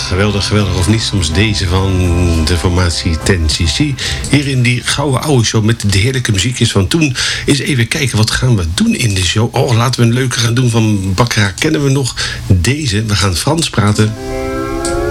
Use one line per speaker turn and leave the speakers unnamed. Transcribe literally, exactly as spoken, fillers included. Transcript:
geweldig, geweldig of niet. Soms deze van de formatie ten C C. Hier in die gouden oude show met de heerlijke muziekjes van toen. Eens even kijken, wat gaan we doen in de show? Oh, laten we een leuke gaan doen van Baccarat. Kennen we nog deze? We gaan Frans praten.